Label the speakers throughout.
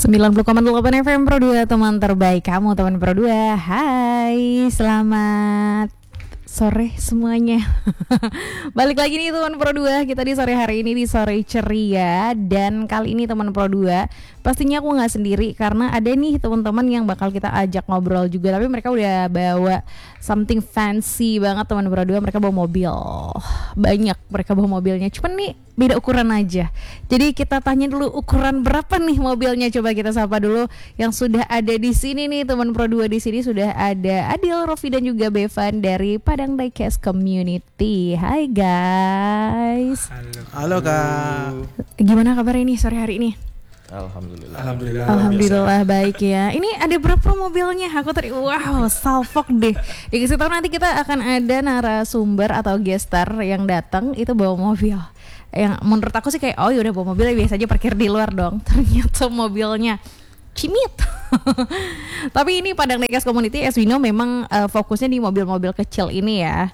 Speaker 1: 90,8 FM Pro 2, teman terbaik kamu, teman Pro 2. Hai, selamat sore semuanya. Balik lagi nih teman Pro 2, kita di sore hari ini di sore ceria. Dan kali ini teman Pro 2, pastinya aku gak sendiri karena ada nih teman-teman yang bakal kita ajak ngobrol juga. Tapi mereka udah bawa something fancy banget teman Pro 2. Mereka bawa mobil, banyak mereka bawa mobilnya, cuman nih beda ukuran aja. Jadi kita tanya dulu ukuran berapa nih mobilnya. Coba kita sapa dulu yang sudah ada di sini nih teman Pro 2. Di sini sudah ada Adil, Rofi dan juga Bevan dari Padang Diecast Community. Hai guys.
Speaker 2: Halo Kak.
Speaker 1: Gimana kabar ini sore hari ini?
Speaker 2: Alhamdulillah
Speaker 1: Baik ya. Ini ada berapa mobilnya? Aku tadi salfok deh. Dikasih tahu nanti kita akan ada narasumber atau guest star yang datang itu bawa mobil. Yang menurut aku sih kayak yaudah bawa mobil biasa aja, parkir di luar dong. Ternyata mobilnya cimit. Tapi ini Padang Diecast Community as we know memang fokusnya di mobil-mobil kecil ini ya.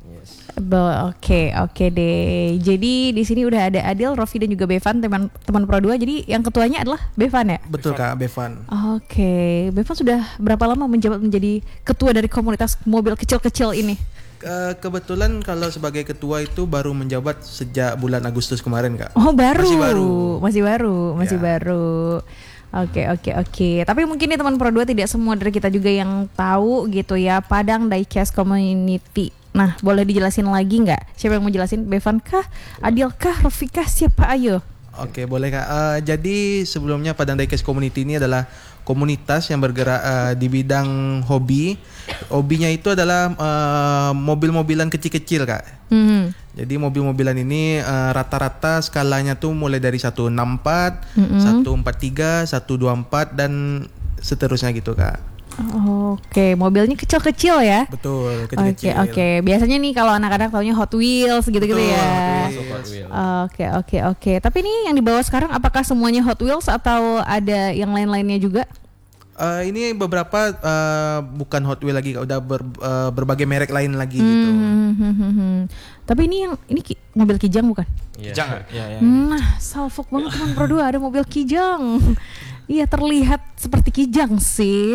Speaker 1: Oke deh. Jadi di sini udah ada Adil, Rofi dan juga Bevan, teman Pro 2. Jadi yang ketuanya adalah Bevan ya?
Speaker 2: Betul Kak, Bevan.
Speaker 1: Oke. Bevan sudah berapa lama menjabat menjadi ketua dari komunitas mobil kecil-kecil ini?
Speaker 2: Kebetulan kalau sebagai ketua itu baru menjabat sejak bulan Agustus kemarin Kak.
Speaker 1: Oh baru. Masih
Speaker 2: Ya.
Speaker 1: baru. Oke. Tapi mungkin nih teman Pro 2 tidak semua dari kita juga yang tahu gitu ya Padang Diecast Community. Nah, boleh dijelasin lagi nggak? Siapa yang mau jelasin? Bevan kah? Adil kah? Rofi kah? Siapa? Ayo.
Speaker 2: Oke, boleh Kak. Jadi sebelumnya Padang Diecast Community ini adalah komunitas yang bergerak di bidang hobi. Hobinya itu adalah mobil-mobilan kecil-kecil Kak. Jadi mobil-mobilan ini rata-rata skalanya tuh mulai dari 164, 143, 124 dan seterusnya gitu Kak.
Speaker 1: Oke, mobilnya kecil-kecil ya?
Speaker 2: Betul, kecil-kecil.
Speaker 1: Oke. Biasanya nih kalau anak-anak taunya Hot Wheels gitu-gitu ya.
Speaker 2: Hot Wheels.
Speaker 1: Oke. Tapi ini yang dibawa sekarang apakah semuanya Hot Wheels atau ada yang lain-lainnya juga?
Speaker 2: Ini beberapa bukan Hot Wheels lagi, udah berbagai merek lain lagi gitu.
Speaker 1: Tapi ini mobil Kijang bukan?
Speaker 3: Kijang ya.
Speaker 1: Nah, salfok banget teman Pro 2 ada mobil Kijang. Iya, terlihat seperti Kijang sih,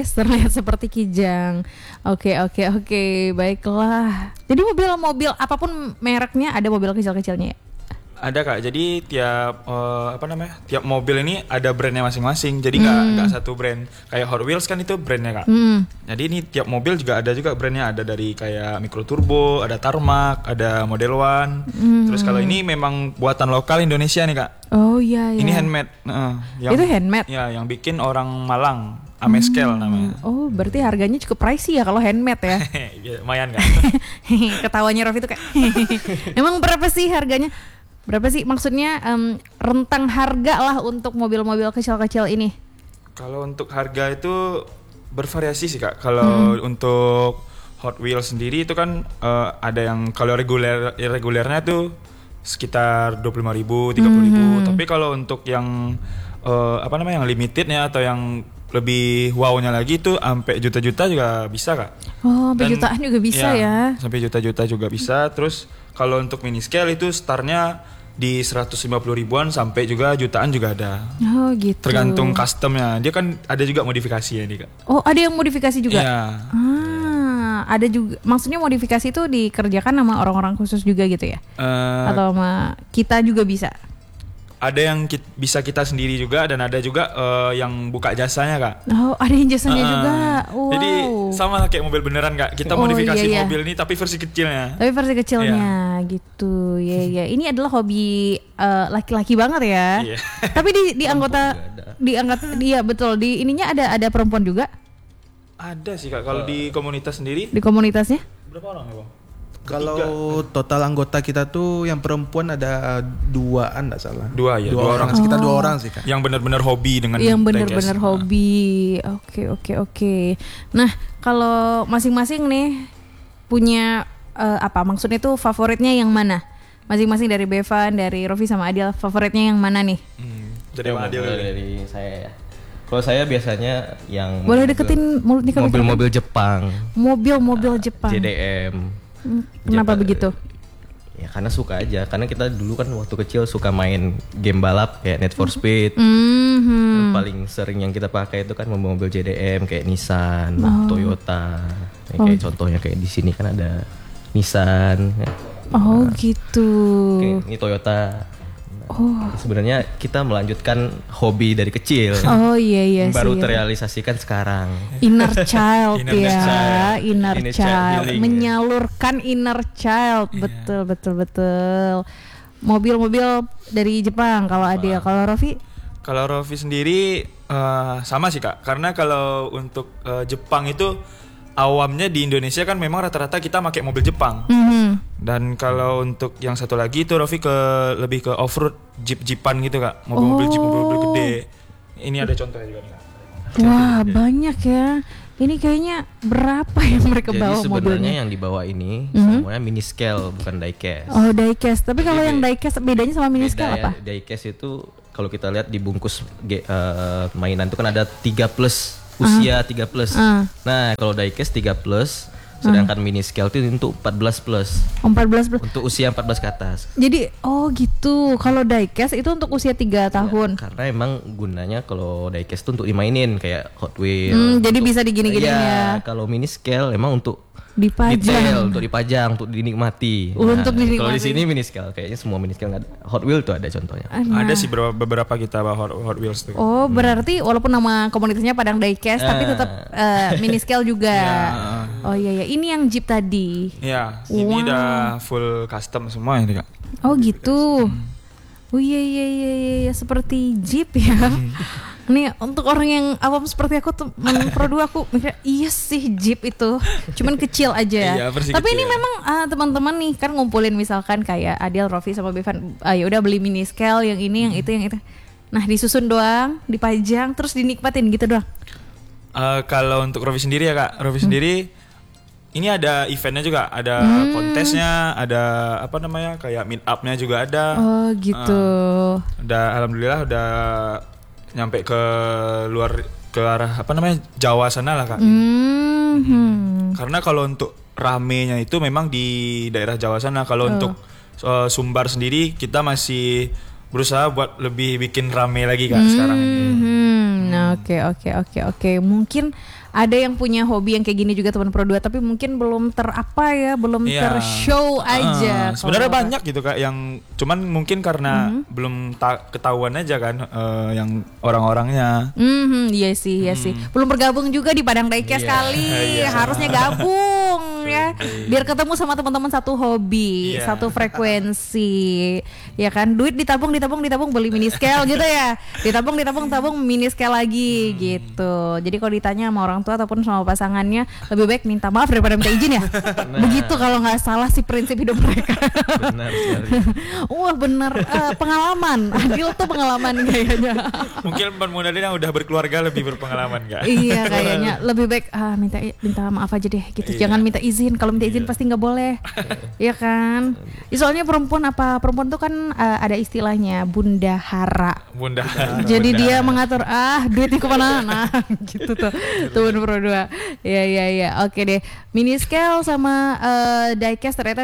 Speaker 1: Oke, baiklah. Jadi mobil apapun mereknya ada mobil kecil-kecilnya ya?
Speaker 3: Ada Kak, jadi tiap tiap mobil ini ada brandnya masing-masing. Jadi nggak satu brand. Kayak Hot Wheels kan itu brandnya Kak. Jadi ini tiap mobil juga ada brandnya. Ada dari kayak Micro Turbo, ada Tarmac, ada Model One. Terus kalau ini memang buatan lokal Indonesia nih Kak.
Speaker 1: Oh iya.
Speaker 3: Ini handmade.
Speaker 1: Itu handmade?
Speaker 3: Ya, yang bikin orang Malang. Ameskel namanya.
Speaker 1: Oh, berarti harganya cukup pricey ya kalau handmade ya?
Speaker 3: Lumayan Kak.
Speaker 1: Ketawanya Rofi tuh kayak emang berapa sih harganya? Berapa sih maksudnya rentang harga lah untuk mobil-mobil kecil-kecil ini?
Speaker 3: Kalau untuk harga itu bervariasi sih Kak. Kalau untuk Hot Wheels sendiri itu kan ada yang kalau regulernya tuh sekitar 25.000, 30.000. Tapi kalau untuk yang yang limitednya atau yang lebih wow-nya lagi tuh sampai juta-juta juga bisa Kak.
Speaker 1: Oh, sampai jutaan juga bisa ya.
Speaker 3: Sampai juta-juta juga bisa. Terus kalau untuk mini scale itu startnya di 150 ribuan sampai juga jutaan juga ada.
Speaker 1: Oh gitu.
Speaker 3: Tergantung customnya. Dia kan ada juga modifikasi ya nih Kak.
Speaker 1: Oh, ada yang modifikasi juga?
Speaker 3: Iya.
Speaker 1: Ada juga. Maksudnya modifikasi itu dikerjakan sama orang-orang khusus juga gitu ya? Atau sama kita juga bisa?
Speaker 3: Ada yang bisa kita sendiri juga dan ada juga yang buka jasanya Kak.
Speaker 1: Oh, ada yang jasanya juga. Wow.
Speaker 3: Jadi sama kayak mobil beneran Kak. Kita modifikasi mobil ini tapi versi kecilnya.
Speaker 1: Gitu. Ya. Ini adalah hobi laki-laki banget ya.
Speaker 3: Iya.
Speaker 1: Tapi di anggota dia betul. Di ininya ada perempuan juga?
Speaker 3: Ada sih Kak. Kalau di komunitas sendiri.
Speaker 1: Di komunitasnya?
Speaker 3: Berapa orang ya Bang?
Speaker 2: Kalau total anggota kita tuh yang perempuan ada 2-an enggak salah.
Speaker 3: Dua orang.
Speaker 2: Sekitar 2 orang sih Kak.
Speaker 3: Yang benar-benar hobi dengan
Speaker 1: yang benar-benar hobi. Oke. Nah, kalau masing-masing nih punya maksudnya tuh favoritnya yang mana? Masing-masing dari Bevan, dari Rofi sama Adil, favoritnya yang mana nih?
Speaker 3: Dari Adil.
Speaker 4: Dari saya ya. Kalau saya biasanya yang
Speaker 1: boleh deketin mulutnya ke
Speaker 4: mobil-mobil Jepang.
Speaker 1: Mobil Jepang.
Speaker 4: JDM.
Speaker 1: Kenapa begitu?
Speaker 4: Ya karena suka aja, karena kita dulu kan waktu kecil suka main game balap kayak Need for Speed. Yang paling sering yang kita pakai itu kan mobil JDM kayak Nissan, Toyota. Kayak contohnya kayak di sini kan ada Nissan.
Speaker 1: Oh gitu.
Speaker 4: Kayak ini Toyota. Sebenarnya kita melanjutkan hobi dari kecil.
Speaker 1: Oh iya
Speaker 4: baru
Speaker 1: sih.
Speaker 4: terrealisasikan sekarang.
Speaker 1: Inner child
Speaker 3: Inner
Speaker 1: ya,
Speaker 3: child.
Speaker 1: inner
Speaker 4: Inner
Speaker 1: child,
Speaker 4: child healing,
Speaker 1: menyalurkan inner child, betul. Mobil-mobil dari Jepang kalau ada, kalau Rofi?
Speaker 3: Kalau Rofi sendiri sama sih Kak, karena kalau untuk Jepang itu awamnya di Indonesia kan memang rata-rata kita pakai mobil Jepang. Dan kalau untuk yang satu lagi itu Rofi lebih ke off-road, jeep-jeepan gitu Kak, mobil-mobil jeep, mobil-mobil gede. Ini ada contohnya juga nih Kak.
Speaker 1: Wah banyak ya. Ini kayaknya berapa yang mereka
Speaker 4: Jadi
Speaker 1: bawa
Speaker 4: sebenarnya
Speaker 1: mobilnya?
Speaker 4: yang dibawa ini semuanya mini scale bukan diecast.
Speaker 1: Oh diecast. Tapi kalau yang diecast bedanya sama mini
Speaker 4: Beda
Speaker 1: scale
Speaker 4: ya,
Speaker 1: apa?
Speaker 4: diecast itu kalau kita lihat di bungkus mainan itu kan ada 3+ usia 3+. Nah, kalau diecast 3+, sedangkan mini scale itu untuk 14+.
Speaker 1: 14 plus.
Speaker 4: Untuk usia 14 ke atas.
Speaker 1: Jadi gitu. Kalau diecast itu untuk usia 3 tahun.
Speaker 4: Karena emang gunanya kalau diecast itu untuk dimainin kayak Hot Wheels.
Speaker 1: Jadi bisa digini-giniin ya.
Speaker 4: Kalau mini scale emang untuk
Speaker 1: Dipajang.
Speaker 4: detail, untuk dipajang, untuk dinikmati.
Speaker 1: Untuk dinikmati.
Speaker 4: Kalau di sini mini scale, kayaknya semua mini scale nggak ada. Hot Wheels tuh ada contohnya.
Speaker 3: Ada sih beberapa kita bawa Hot Wheels tuh.
Speaker 1: Oh berarti walaupun nama komunitasnya Padang Diecast tapi tetap mini scale juga. Oh iya ini yang Jeep tadi.
Speaker 3: Ya, ini udah full custom semua ini Kak.
Speaker 1: Oh gitu. Oh iya seperti Jeep ya. Nih untuk orang yang awam seperti aku tuh Pro 2 aku mikir iya sih Jeep itu cuman kecil aja.
Speaker 3: Iya, versi
Speaker 1: Tapi
Speaker 3: kecil.
Speaker 1: ini memang teman-teman nih kan ngumpulin misalkan kayak Adil, Rofi sama Bevan, ya udah beli mini scale yang ini, yang itu. Nah disusun doang, dipajang, terus dinikmatin gitu doang.
Speaker 3: Kalau untuk Rofi sendiri ya Kak, Rofi sendiri ini ada eventnya juga, ada kontesnya, ada apa namanya kayak meet up-nya juga ada.
Speaker 1: Oh gitu.
Speaker 3: Alhamdulillah udah nyampe ke luar, ke arah apa namanya Jawa sana lah Kak. Karena kalau untuk ramenya itu memang di daerah Jawa sana. Kalau untuk Sumbar sendiri kita masih berusaha buat lebih bikin rame lagi Kak sekarang ini.
Speaker 1: Nah, oke. Mungkin ada yang punya hobi yang kayak gini juga teman Pro 2 tapi mungkin belum belum
Speaker 3: Iya.
Speaker 1: tershow aja.
Speaker 3: Sebenarnya
Speaker 1: Kalau-
Speaker 3: banyak gitu Kak yang cuman mungkin karena belum ketahuan aja kan yang orang-orangnya.
Speaker 1: Iya sih. Belum bergabung juga di Padang Diecast kali.
Speaker 3: Iya.
Speaker 1: Harusnya gabung ya. Biar ketemu sama teman-teman satu hobi,
Speaker 3: Iya.
Speaker 1: satu frekuensi. Ya kan, duit ditabung beli mini scale gitu ya. Ditabung mini scale lagi gitu. Jadi kalau ditanya sama orang tua ataupun sama pasangannya, lebih baik minta maaf daripada minta izin ya. Begitu kalau nggak salah sih prinsip hidup mereka.
Speaker 4: Benar sekali.
Speaker 1: Wah bener, pengalaman. Adil tuh pengalaman kayaknya.
Speaker 3: Mungkin pemuda yang udah berkeluarga lebih berpengalaman Kak.
Speaker 1: Iya kayaknya lebih baik minta maaf aja deh gitu. Jangan minta izin. Kalau minta izin pasti nggak boleh. Iya kan? Soalnya perempuan tuh kan ada istilahnya bundahara.
Speaker 3: Bunda.
Speaker 1: Jadi dia mengatur duitnya kemana, nah gitu tuh teman Pro 2. Ya oke deh. Mini scale sama diecast ternyata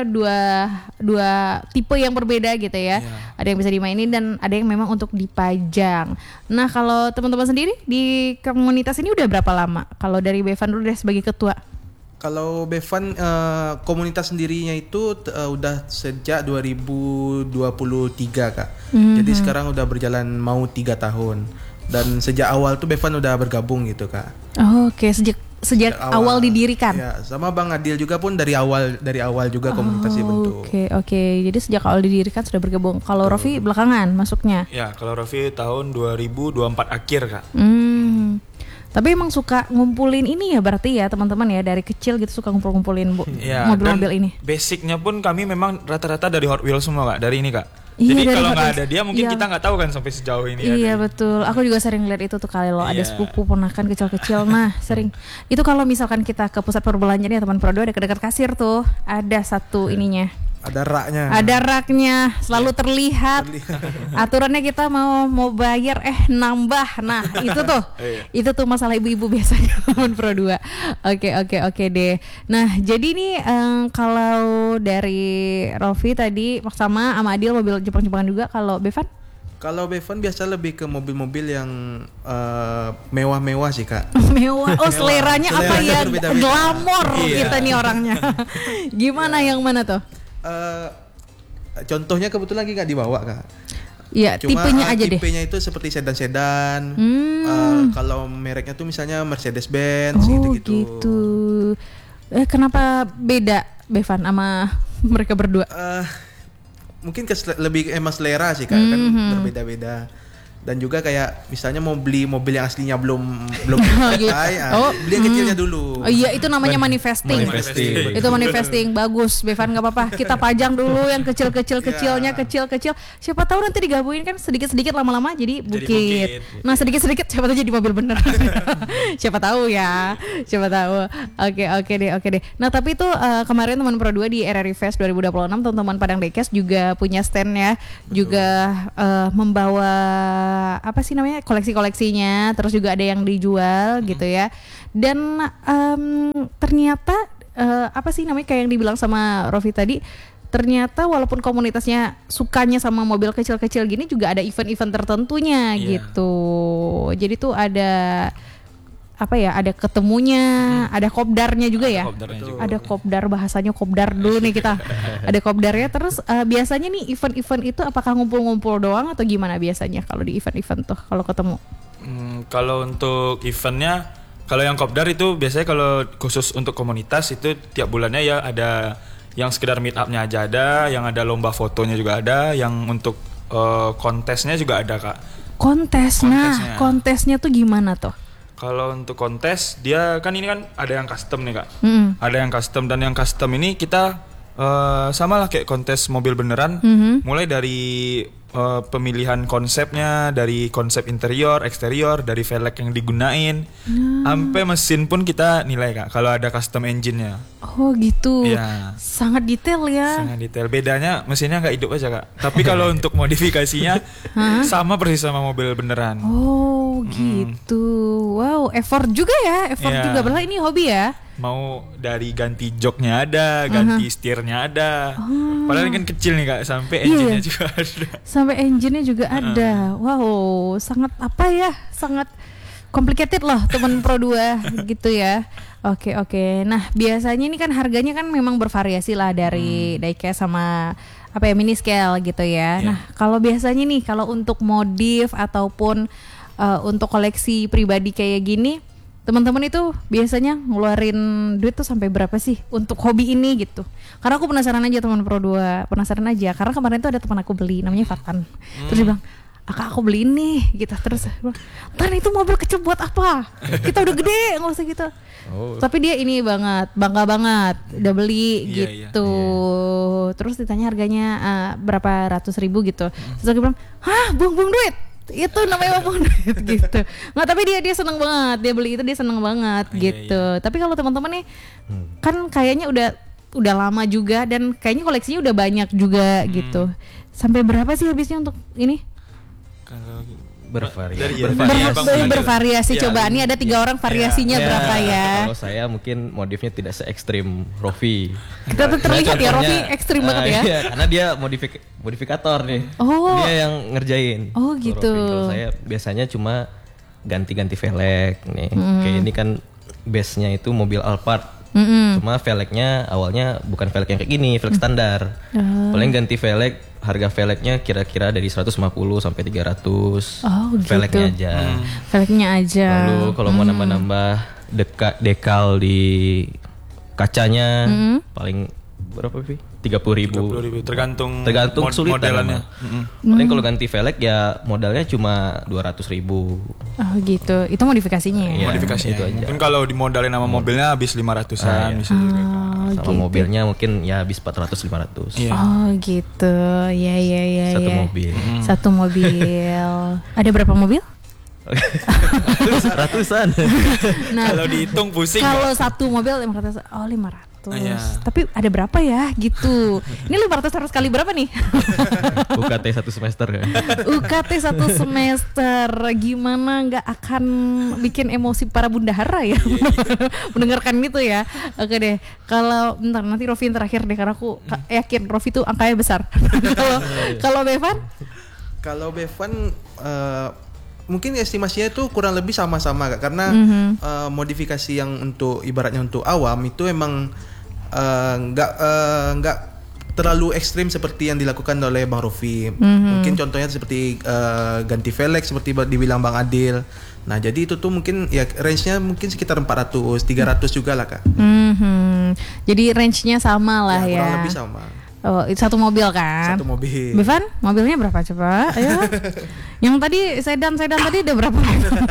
Speaker 1: dua tipe yang berbeda gitu ya. Ada yang bisa dimainin dan ada yang memang untuk dipajang. Nah kalau teman-teman sendiri di komunitas ini udah berapa lama? Kalau dari Bevan dulu deh sebagai ketua.
Speaker 2: Kalau Bevan komunitas sendirinya itu udah sejak 2023 Kak. Jadi sekarang udah berjalan mau 3 tahun. Dan sejak awal tuh Bevan udah bergabung gitu Kak.
Speaker 1: Oh, oke sejak awal didirikan.
Speaker 2: Ya, sama Bang Adil juga pun dari awal juga komunitasnya bentuk.
Speaker 1: Oke. Jadi sejak awal didirikan sudah bergabung. Kalau Rofi belakangan masuknya.
Speaker 3: Ya, kalau Rofi tahun 2024 akhir Kak.
Speaker 1: Tapi emang suka ngumpulin ini ya berarti ya teman-teman ya dari kecil gitu suka ngumpulin
Speaker 3: Ya,
Speaker 1: mobil-mobil
Speaker 3: dan
Speaker 1: ini.
Speaker 3: Basicnya pun kami memang rata-rata dari Hot Wheels semua Kak, dari ini Kak.
Speaker 1: Iya,
Speaker 3: Jadi
Speaker 1: dari
Speaker 3: kalau
Speaker 1: Hot
Speaker 3: nggak
Speaker 1: Wheels.
Speaker 3: ada dia mungkin
Speaker 1: Iya.
Speaker 3: kita nggak tahu kan sampai sejauh ini.
Speaker 1: Iya
Speaker 3: ada.
Speaker 1: betul. Aku juga sering lihat itu tuh kalau ada
Speaker 3: Iya.
Speaker 1: sepupu ponakan kecil-kecil. Nah sering. Itu kalau misalkan kita ke pusat perbelanjaan ya teman Pro 2 ada dekat kasir tuh ada satu ininya.
Speaker 2: Ada raknya.
Speaker 1: Ada raknya, selalu terlihat. Aturannya kita mau bayar nambah. Nah, itu tuh masalah ibu-ibu biasanya teman Pro 2. Oke deh. Nah, jadi nih kalau dari Rofi tadi sama Adil mobil Jepang-Jepangan juga, kalau Bevan?
Speaker 2: Kalau Bevan biasa lebih ke mobil-mobil yang mewah-mewah sih Kak.
Speaker 1: Mewah. Oh, seleranya apa ya?
Speaker 2: berbeda-beda.
Speaker 1: Glamor
Speaker 2: Iya.
Speaker 1: kita nih orangnya. Gimana yang mana tuh?
Speaker 2: Contohnya kebetulan lagi nggak dibawa Kak.
Speaker 1: Iya,
Speaker 2: Cuma
Speaker 1: tipenya aja deh.
Speaker 2: tipenya itu seperti sedan-sedan. Kalau mereknya tuh misalnya Mercedes-Benz
Speaker 1: Oh
Speaker 2: gitu-gitu.
Speaker 1: gitu. Kenapa beda Bevan sama mereka berdua?
Speaker 2: Mungkin lebih emang selera sih Kak, kan berbeda-beda. Dan juga kayak misalnya mau beli mobil yang aslinya belum pakai, beli yang kecilnya dulu.
Speaker 1: Oh iya, itu namanya manifesting. Itu manifesting, bagus. Bevan nggak apa-apa. Kita pajang dulu yang kecil-kecilnya, kecil-kecil. Siapa tahu nanti digabungin kan sedikit-sedikit lama-lama jadi bukit. Nah, sedikit-sedikit siapa tahu jadi mobil bener. Siapa tahu ya. Siapa tahu. Oke deh. Nah, tapi itu kemarin teman Pro 2 di RRI Fest 2026 teman-teman Padang Diecast juga punya stand ya. Juga membawa apa sih namanya, koleksi-koleksinya, terus juga ada yang dijual gitu ya. Dan ternyata apa sih namanya, kayak yang dibilang sama Rofi tadi, ternyata walaupun komunitasnya sukanya sama mobil kecil-kecil gini, juga ada event-event tertentunya gitu. Jadi tuh ada apa ya, ada ketemunya, ada kopdarnya juga ya. Ada kopdar, bahasanya kopdar dulu nih kita. Ada kopdarnya. Terus biasanya nih event-event itu apakah ngumpul-ngumpul doang atau gimana biasanya kalau di event-event tuh kalau ketemu?
Speaker 3: Kalau untuk eventnya, kalau yang kopdar itu biasanya kalau khusus untuk komunitas itu tiap bulannya ya ada yang sekedar meet up-nya aja ada, yang ada lomba fotonya juga ada, yang untuk kontesnya juga ada Kak.
Speaker 1: Kontes. Nah, kontesnya tuh gimana tuh?
Speaker 3: Kalau untuk kontes, dia kan ini kan ada yang custom nih Kak. Ada yang custom, dan yang custom ini kita sama lah kayak kontes mobil beneran. Mulai dari pemilihan konsepnya, dari konsep interior, eksterior, dari velg yang digunain, sampai mesin pun kita nilai Kak. Kalau ada custom engine-nya.
Speaker 1: Oh gitu.
Speaker 3: Iya.
Speaker 1: Sangat detail ya.
Speaker 3: Sangat detail. Bedanya mesinnya nggak hidup aja Kak. Tapi kalau untuk modifikasinya sama persis sama mobil beneran.
Speaker 1: Oh gitu. Wow, effort juga ya. Effort juga. Padahal ini hobi ya.
Speaker 3: Mau dari ganti joknya ada, ganti setirnya ada. Padahal ini kan kecil nih Kak, sampai engine-nya juga ada.
Speaker 1: Sampai engine-nya juga ada. Wow, sangat apa ya? Sangat complicated loh teman Pro 2 gitu ya. Oke. Nah, biasanya ini kan harganya kan memang bervariasi lah dari diecast sama apa ya, mini scale gitu ya. Nah, kalau biasanya nih kalau untuk modif ataupun untuk koleksi pribadi kayak gini, teman-teman itu biasanya ngeluarin duit tuh sampai berapa sih untuk hobi ini gitu? Karena aku penasaran aja teman Pro 2, penasaran aja. Karena kemarin tuh ada teman aku beli, namanya Fatan. Terus dia bilang, "Kak, aku beli ini," gitu. Terus bilang, "Tan, itu mobil kecil buat apa? Kita udah gede, nggak usah gitu." Tapi dia ini banget, bangga banget, udah beli gitu. Terus ditanya harganya berapa ratus ribu gitu. Terus aku bilang, "Hah, buang-buang duit? Itu namanya buang duit," gitu. Nggak, tapi dia seneng banget, dia beli itu dia seneng banget gitu. Tapi kalau teman-teman nih, kan kayaknya udah lama juga dan kayaknya koleksinya udah banyak juga gitu. Sampai berapa sih habisnya untuk ini?
Speaker 3: Kalau
Speaker 1: bervariasi. Coba ini ada 3 orang, variasinya berapa ya?
Speaker 4: Kalau saya mungkin modifnya tidak se ekstrim Rofi.
Speaker 1: Kita tuh terlihat ya Rofi ekstrim banget ya.
Speaker 4: Iya, karena dia modifikator nih. Dia yang ngerjain.
Speaker 1: Oh gitu.
Speaker 4: Kalau saya biasanya cuma ganti-ganti velg nih. Kayak ini kan base-nya itu mobil Alphard. Cuma velgnya awalnya bukan velg yang kayak gini, velg standar. Paling ganti velg, harga velgnya kira-kira dari 150 sampai 300. Velgnya aja.
Speaker 1: Velgnya aja.
Speaker 4: Lalu kalau mau nambah-nambah dekal di kacanya paling berapa sih? 30.000.
Speaker 3: Tergantung
Speaker 4: kesulitan. Paling kalau ganti velg ya modalnya cuma 200.000.
Speaker 1: Oh gitu. Itu modifikasinya ya?
Speaker 3: Modifikasinya
Speaker 4: itu aja.
Speaker 3: Mungkin kalau dimodalin sama mobilnya habis 500-an bisa juga.
Speaker 4: Sama mobilnya mungkin ya habis 400-500.
Speaker 1: Oh gitu. Ya.
Speaker 4: Satu mobil.
Speaker 1: Satu mobil. Ada berapa mobil?
Speaker 4: Ratusan.
Speaker 1: Nah,
Speaker 3: kalau dihitung pusing.
Speaker 1: Kalau satu mobil 500. Oh, 500.
Speaker 3: Iya.
Speaker 1: Tapi ada berapa ya gitu. Ini 500 harus kali berapa nih?
Speaker 4: UKT 1 semester ya.
Speaker 1: UKT 1 semester. Gimana nggak akan bikin emosi para bundahara ya mendengarkan gitu ya. Oke deh. Kalau bentar, nanti Rofi yang terakhir deh, karena aku yakin Rofi tuh angkanya besar. Kalau Bevan?
Speaker 2: Kalau Bevan mungkin estimasinya itu kurang lebih sama-sama Kak, karena modifikasi yang untuk ibaratnya untuk awam itu emang nggak terlalu ekstrim seperti yang dilakukan oleh Bang Rofi. Mungkin contohnya seperti ganti velg seperti dibilang Bang Adil. Nah, jadi itu tuh mungkin ya range-nya mungkin sekitar 400, 300 juga lah Kak.
Speaker 1: Jadi range-nya sama lah ya.
Speaker 2: Kurang lebih sama.
Speaker 1: Oh, itu satu mobil kan?
Speaker 2: Satu mobil.
Speaker 1: Bevan, mobilnya berapa coba? Ayo. Yang tadi sedan tadi udah berapa?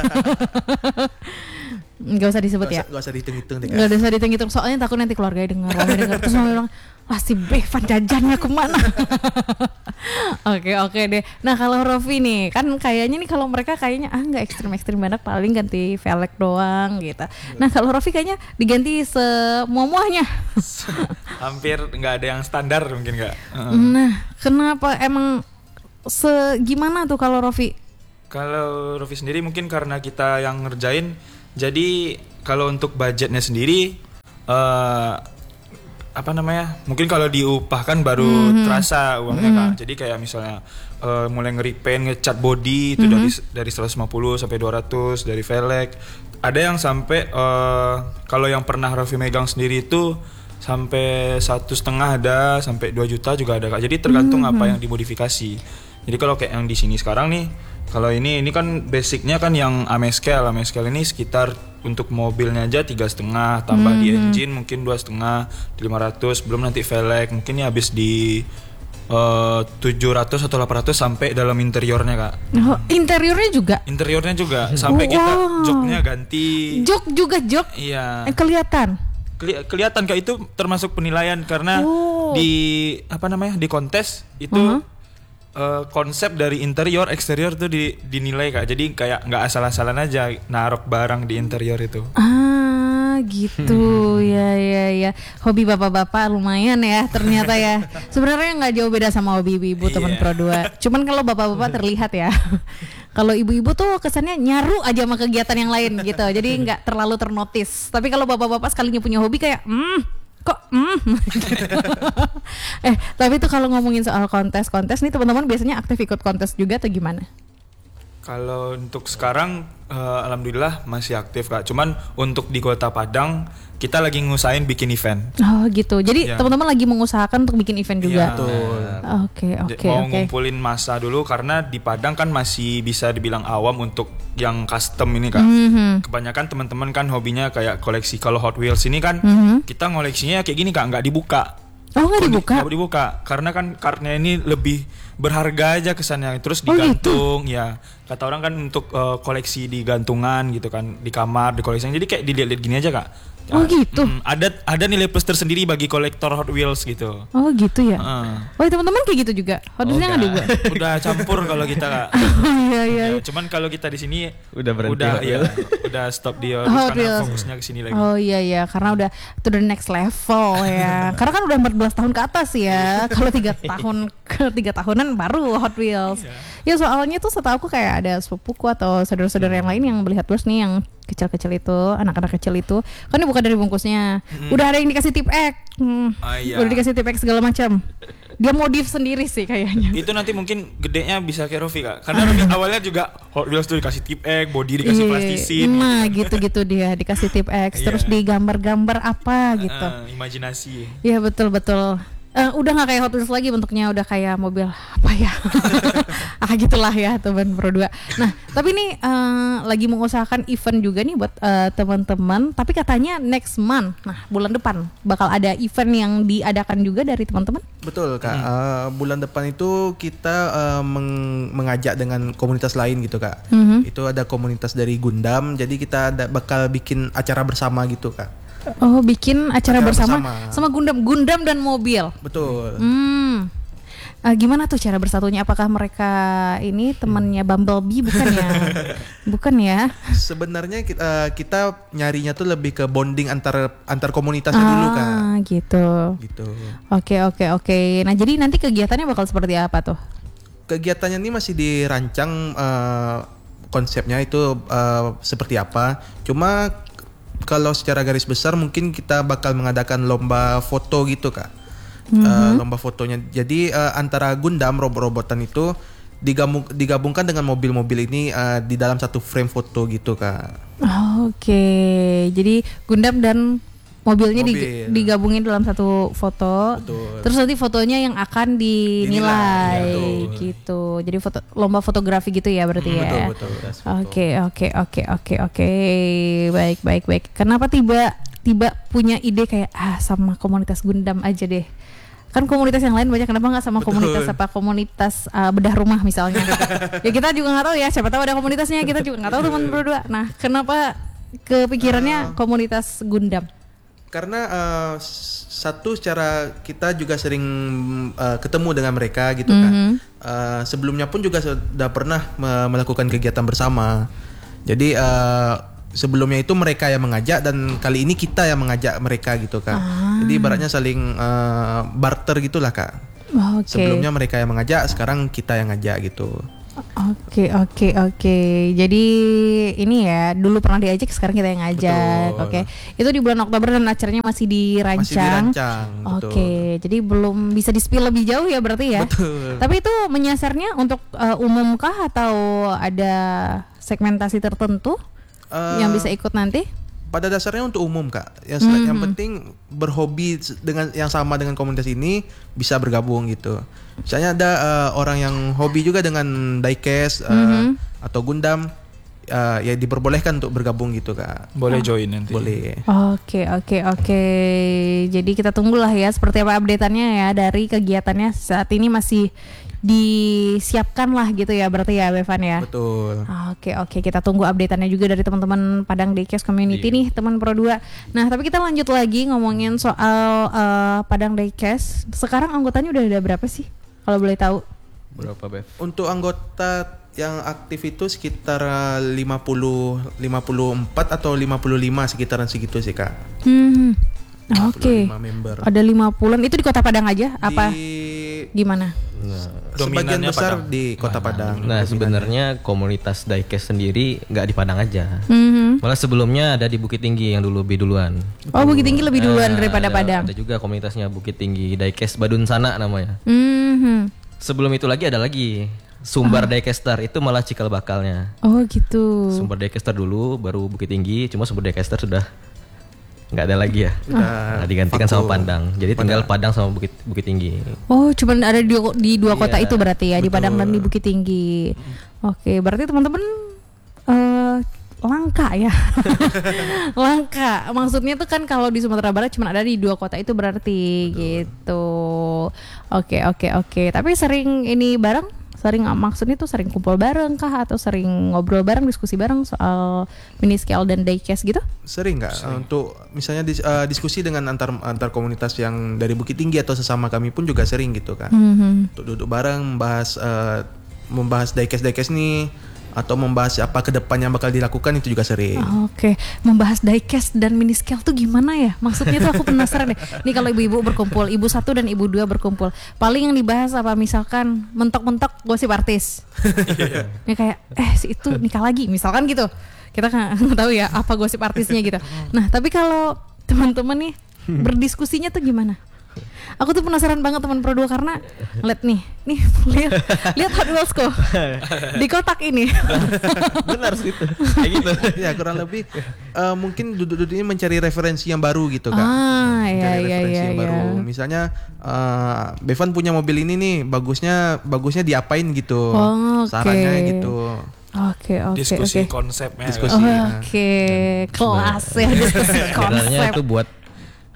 Speaker 1: Gak usah disebut ya.
Speaker 2: Gak usah dihitung-hitung deh Kak.
Speaker 1: Gak usah dihitung-hitung, soalnya takut nanti keluarganya dengar. Terus mama bilang, wah si Bevan jajannya kemana? Oke deh. Nah kalau Rofi nih, kan kayaknya nih kalau mereka kayaknya nggak ekstrim banget, paling ganti velg doang gitu. Nah kalau Rofi kayaknya diganti semuanya.
Speaker 3: Hampir nggak ada yang standar mungkin nggak.
Speaker 1: Nah kenapa emang gimana tuh kalau Rofi?
Speaker 3: Kalau Rofi sendiri mungkin karena kita yang ngerjain, jadi kalau untuk budgetnya sendiri mungkin kalau diupahkan baru terasa uangnya Kak. Jadi kayak misalnya mulai nge-repaint, ngecat body itu dari 150 sampai 200, dari velg. Ada yang sampai kalau yang pernah Rofi megang sendiri itu sampai 1,5 ada, sampai 2 juta juga ada Kak. Jadi tergantung apa yang dimodifikasi. Jadi kalau kayak yang di sini sekarang nih, kalau ini kan basicnya kan yang Amescale ini sekitar untuk mobilnya aja 3,5, tambah di engine mungkin 2,5, di 500, belum nanti velg mungkin ya habis di 700 atau 800 sampai dalam interiornya Kak.
Speaker 1: Oh, interiornya juga?
Speaker 3: Interiornya juga sampai kita joknya ganti.
Speaker 1: Jok juga jok?
Speaker 3: Iya.
Speaker 1: Kelihatan
Speaker 3: Kak, itu termasuk penilaian karena di kontes itu konsep dari interior eksterior tuh dinilai Kak. Jadi kayak nggak asal-asalan aja narok barang di interior itu.
Speaker 1: Gitu. Ya. Hobi bapak-bapak lumayan ya ternyata ya. Sebenarnya nggak jauh beda sama hobi ibu-ibu teman Pro 2. Cuman kalau bapak-bapak terlihat ya. Kalau ibu-ibu tuh kesannya nyaru aja sama kegiatan yang lain gitu. Jadi nggak terlalu ternotis. Tapi kalau bapak-bapak sekalinya punya hobi kayak tapi tuh kalau ngomongin soal kontes nih, teman-teman biasanya aktif ikut kontes juga atau gimana?
Speaker 3: Kalau untuk sekarang alhamdulillah masih aktif Kak. Cuman untuk di Kota Padang kita lagi ngusahain bikin event.
Speaker 1: Oh gitu. Jadi teman-teman lagi mengusahakan untuk bikin event juga.
Speaker 3: Betul.
Speaker 1: Oke.
Speaker 3: Mau ngumpulin masa dulu karena di Padang kan masih bisa dibilang awam untuk yang custom ini Kak. Kebanyakan teman-teman kan hobinya kayak koleksi. Kalau Hot Wheels ini kan kita ngoleksinya kayak gini Kak, nggak dibuka.
Speaker 1: Oh nggak dibuka?
Speaker 3: Nggak dibuka karena kan kartnya ini lebih berharga aja kesannya, terus digantung gitu? Ya kata orang kan untuk koleksi di gantungan gitu kan, di kamar, di koleksi, jadi kayak dilihat-lihat gini aja Kak.
Speaker 1: Oh gitu.
Speaker 3: Ada nilai plus tersendiri bagi kolektor Hot Wheels gitu.
Speaker 1: Oh gitu ya. Oh teman-teman kayak gitu juga. Hot Wheels nggak dibuat.
Speaker 3: Udah campur kalau kita Kak.
Speaker 1: Iya.
Speaker 3: Cuman kalau kita di sini
Speaker 4: udah berhenti.
Speaker 3: Udah stop dia karena fokusnya ke sini lagi.
Speaker 1: Oh iya karena udah to the next level ya. Karena kan udah 14 tahun ke atas ya. Kalau 3 tahunan baru Hot Wheels. Ya soalnya tuh setahu aku kayak ada sepupuku atau saudara-saudara yang lain yang beli Hot Wheels nih, yang kecil-kecil itu, anak-anak kecil itu kan dibuka dari bungkusnya. Udah ada yang dikasih tip X. Udah dikasih tip X segala macam. Dia modif sendiri sih kayaknya.
Speaker 3: Itu nanti mungkin gedenya bisa kayak Rofi Kak. Karena Rofi awalnya juga Hot Wheels tuh dikasih tip X, body dikasih plastisin.
Speaker 1: Nah gitu dia dikasih tip X, terus digambar-gambar apa gitu.
Speaker 3: Imajinasi.
Speaker 1: Iya betul. Udah nggak kayak Hot Wheels lagi bentuknya, udah kayak mobil apa ya? Gitulah ya teman Pro 2. Nah tapi ini lagi mengusahakan event juga nih buat teman-teman. Tapi katanya next month, nah bulan depan bakal ada event yang diadakan juga dari teman-teman.
Speaker 2: Betul Kak. Bulan depan itu kita mengajak dengan komunitas lain gitu Kak. Itu ada komunitas dari Gundam. Jadi kita bakal bikin acara bersama gitu Kak.
Speaker 1: Oh, bikin acara bersama sama Gundam dan mobil.
Speaker 2: Betul.
Speaker 1: Gimana tuh cara bersatunya? Apakah mereka ini temannya Bumblebee bukan ya? Bukan ya?
Speaker 2: Sebenarnya kita nyarinya tuh lebih ke bonding antar komunitasnya dulu kan.
Speaker 1: Gitu.
Speaker 2: Gitu.
Speaker 1: Oke. Nah, jadi nanti kegiatannya bakal seperti apa tuh?
Speaker 2: Kegiatannya ini masih dirancang konsepnya itu seperti apa. Cuma kalau secara garis besar mungkin kita bakal mengadakan lomba foto gitu Kak. Lomba fotonya. Jadi antara Gundam robot-robotan itu digabungkan dengan mobil-mobil ini di dalam satu frame foto gitu Kak.
Speaker 1: Oke. Jadi Gundam dan mobilnya
Speaker 2: Mobil.
Speaker 1: digabungin dalam satu foto.
Speaker 2: Betul.
Speaker 1: Terus nanti fotonya yang akan dinilai
Speaker 2: Dinilai,
Speaker 1: gitu. Jadi lomba fotografi gitu ya berarti ya.
Speaker 2: Betul.
Speaker 1: Oke. Baik. Kenapa tiba punya ide kayak sama komunitas Gundam aja deh? Kan komunitas yang lain banyak, kenapa nggak sama komunitas bedah rumah misalnya? Ya kita juga nggak tahu ya, siapa tahu ada komunitasnya, kita juga nggak tahu teman berdua. Nah, kenapa kepikirannya komunitas Gundam?
Speaker 2: Karena satu secara kita juga sering ketemu dengan mereka gitu kan. Sebelumnya pun juga sudah pernah melakukan kegiatan bersama. Jadi sebelumnya itu mereka yang mengajak dan kali ini kita yang mengajak mereka gitu kan. Jadi ibaratnya saling barter gitulah Kak.
Speaker 1: Oke.
Speaker 2: Sebelumnya mereka yang mengajak, sekarang kita yang ngajak gitu.
Speaker 1: Oke. Jadi ini ya, dulu pernah diajak, sekarang kita yang ngajak.
Speaker 2: Betul.
Speaker 1: Oke. Itu di bulan Oktober dan acaranya masih dirancang.
Speaker 2: Betul.
Speaker 1: Oke. Jadi belum bisa di-spill lebih jauh ya berarti ya.
Speaker 2: Betul.
Speaker 1: Tapi itu menyasarnya untuk umum kah atau ada segmentasi tertentu yang bisa ikut nanti?
Speaker 2: Pada dasarnya untuk umum Kak. Yang penting berhobi dengan yang sama dengan komunitas ini bisa bergabung gitu. Misalnya ada orang yang hobi juga dengan diecast atau Gundam, ya diperbolehkan untuk bergabung gitu Kak.
Speaker 3: Boleh join nanti.
Speaker 2: Boleh.
Speaker 1: Oke. Jadi kita tunggulah ya seperti apa update-annya ya dari kegiatannya saat ini masih disiapkan lah gitu ya berarti ya Bevan ya.
Speaker 2: Betul.
Speaker 1: Oke, kita tunggu update-annya juga dari teman-teman Padang Diecast Community nih teman Pro 2. Nah, tapi kita lanjut lagi ngomongin soal Padang Diecast. Sekarang anggotanya udah ada berapa sih? Kalau boleh tahu.
Speaker 4: Berapa Bev?
Speaker 2: Untuk anggota yang aktif itu sekitar 54 atau 55 sekitaran segitu sih Kak.
Speaker 1: Oke.
Speaker 2: 55 member.
Speaker 1: Ada 50-an itu di Kota Padang aja apa? Gimana?
Speaker 2: Sebagian
Speaker 3: Dominannya
Speaker 2: besar
Speaker 3: Padang.
Speaker 2: di Kota Padang.
Speaker 4: Nah sebenarnya komunitas diecast sendiri nggak di Padang aja.
Speaker 1: Mhm.
Speaker 4: Malah sebelumnya ada di Bukit Tinggi yang dulu lebih duluan.
Speaker 1: Oh, Bukit Tinggi lebih duluan daripada Padang.
Speaker 4: Ada juga komunitasnya Bukit Tinggi diecast Badun Sana namanya.
Speaker 1: Mhm.
Speaker 4: Sebelum itu lagi ada lagi Sumbar Diecaster, itu malah cikal bakalnya.
Speaker 1: Oh gitu.
Speaker 4: Sumber Diecaster dulu baru Bukit Tinggi, cuma Sumber Diecaster sudah nggak ada lagi ya. Nah, digantikan sama Padang. Jadi tinggal Padang sama Bukit Tinggi.
Speaker 1: Oh, cuman ada di dua kota
Speaker 4: Iya,
Speaker 1: itu berarti ya, di Padang dan di Bukit Tinggi. Oke, berarti teman-teman langka ya. Langka. Maksudnya tuh kan kalau di Sumatera Barat cuma ada di dua kota itu berarti gitu. Oke. Tapi sering ini bareng? Maksudnya tuh sering kumpul bareng kah atau sering ngobrol bareng, diskusi bareng soal mini scale dan diecast gitu?
Speaker 2: Sering nggak untuk misalnya diskusi dengan antar komunitas yang dari Bukit Tinggi atau sesama kami pun juga sering gitu kan. Untuk duduk bareng membahas diecast nih atau membahas apa kedepannya bakal dilakukan itu juga sering.
Speaker 1: Oke, membahas diecast dan mini scale tuh gimana ya? Maksudnya tuh aku penasaran deh. Nih kalau ibu-ibu berkumpul, ibu 1 dan ibu 2 berkumpul, paling yang dibahas apa? Misalkan mentok-mentok gosip artis. Ya kayak si itu nikah lagi, misalkan gitu. Kita nggak tahu ya apa gosip artisnya gitu. Nah, tapi kalau teman-teman nih berdiskusinya tuh gimana? Aku tuh penasaran banget teman Pro 2 karena lihat lihat Hot Wheels kok di kotak ini.
Speaker 4: Benar sih itu. Kayak gitu.
Speaker 2: Ya kurang lebih mungkin duduk-duduk ini mencari referensi yang baru gitu kan.
Speaker 1: Iya.
Speaker 2: Yang baru. Misalnya Bevan punya mobil ini nih, bagusnya diapain gitu.
Speaker 1: Oke.
Speaker 2: Sarannya gitu.
Speaker 1: Oke.
Speaker 3: Diskusi konsepnya.
Speaker 2: Diskusi.
Speaker 1: Oke, kelas ya diskusi
Speaker 4: Sebenarnya
Speaker 1: konsep.
Speaker 4: itu buat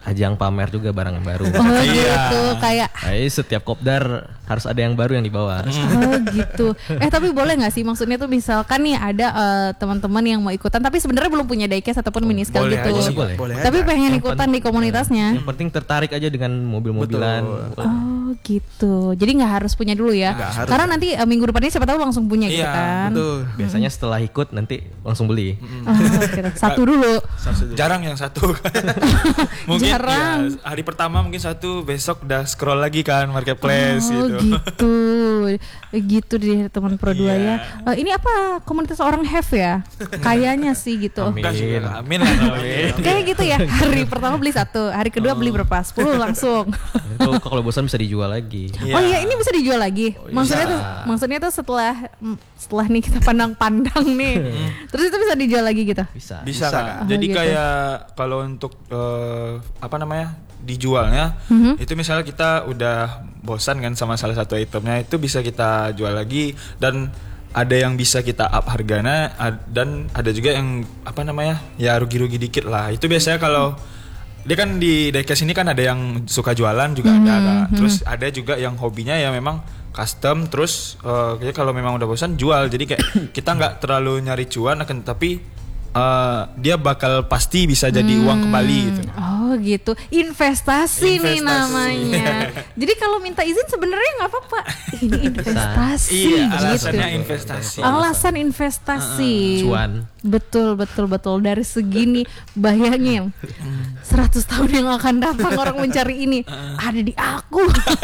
Speaker 4: ajang pamer juga barang yang baru.
Speaker 1: Oh gitu, kayak
Speaker 4: Jadi setiap kopdar harus ada yang baru yang dibawa.
Speaker 1: oh gitu. Tapi boleh nggak sih, maksudnya tuh misalkan nih ada teman-teman yang mau ikutan tapi sebenarnya belum punya diecast ataupun miniscale
Speaker 3: boleh
Speaker 1: gitu.
Speaker 3: aja sih,
Speaker 4: boleh.
Speaker 1: Tapi
Speaker 2: aja.
Speaker 1: pengen ikutan di komunitasnya.
Speaker 4: Yang penting tertarik aja dengan mobil-mobilan.
Speaker 1: Oh gitu. Jadi nggak harus punya dulu ya.
Speaker 2: Nggak harus.
Speaker 1: Karena nanti minggu depannya siapa tahu langsung punya gitu
Speaker 3: Iya,
Speaker 1: kan.
Speaker 2: Betul.
Speaker 4: Biasanya setelah ikut nanti langsung beli.
Speaker 1: Oh, gitu. Satu dulu.
Speaker 3: Jarang yang satu. Mungkin
Speaker 1: Jarang.
Speaker 3: ya, hari pertama mungkin satu, besok udah scroll lagi kan marketplace
Speaker 1: Oh
Speaker 3: gitu.
Speaker 1: gitu. Gitu deh teman Pro 2 ya. Ini apa, komunitas orang have ya? Kayaknya sih gitu.
Speaker 4: Amin.
Speaker 3: Enggak juga, amin lah. Amin.
Speaker 1: Kayak gitu ya. Hari pertama beli satu, hari kedua beli berapa? 10 langsung.
Speaker 4: Itu kalau bosan bisa dijual lagi.
Speaker 1: Oh iya, ini bisa dijual lagi. Maksudnya tuh setelah nih kita pandang-pandang nih. Terus itu bisa dijual lagi gitu.
Speaker 4: Bisa.
Speaker 3: Bisa
Speaker 2: Bisa,
Speaker 3: Kak.
Speaker 2: Kak.
Speaker 3: Jadi
Speaker 1: gitu.
Speaker 3: kayak kalau untuk apa namanya dijualnya, itu misalnya kita udah bosan kan sama salah satu itemnya, itu bisa kita jual lagi, dan ada yang bisa kita up harganya, dan ada juga yang apa namanya ya rugi-rugi dikit lah. Itu biasanya kalau dia kan di diecast ini kan ada yang suka jualan juga ada Kak. Terus ada juga yang hobinya ya memang custom, terus kayak kalau memang udah bosan jual. Jadi kayak kita nggak terlalu nyari cuan, akan tapi dia bakal pasti bisa jadi uang kembali gitu.
Speaker 1: Oh gitu, investasi nih
Speaker 3: Investasi.
Speaker 1: namanya. Jadi kalau minta izin sebenarnya nggak apa-apa. Ini investasi
Speaker 3: Iya,
Speaker 1: gitu.
Speaker 3: alasannya investasi.
Speaker 1: Alasan investasi.
Speaker 4: Cuan.
Speaker 1: Betul. Dari segini bayangin 100 tahun yang akan datang orang mencari ini ada di aku.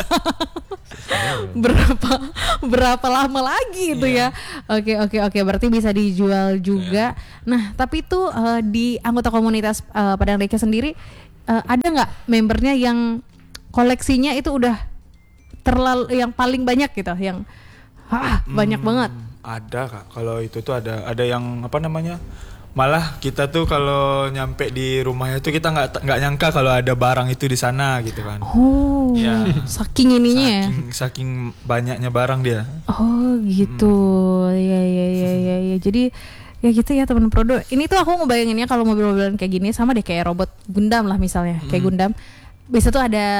Speaker 1: berapa lama lagi itu ya. Oke, berarti bisa dijual juga. Nah, tapi itu di anggota komunitas Padang Diecast sendiri ada nggak membernya yang koleksinya itu udah terlalu yang paling banyak gitu, yang banyak banget.
Speaker 3: Ada Kak, kalau itu tuh ada yang apa namanya, malah kita tuh kalau nyampe di rumahnya tuh kita nggak nyangka kalau ada barang itu di sana gitu kan.
Speaker 1: Oh,
Speaker 3: Ya.
Speaker 1: saking ininya ya.
Speaker 3: Saking banyaknya barang dia.
Speaker 1: Oh gitu, ya. Jadi ya gitu ya teman Prodo. Ini tuh aku ngebayanginnya kalau mobil-mobilan kayak gini sama deh kayak robot Gundam lah misalnya, kayak Gundam. Biasa tuh ada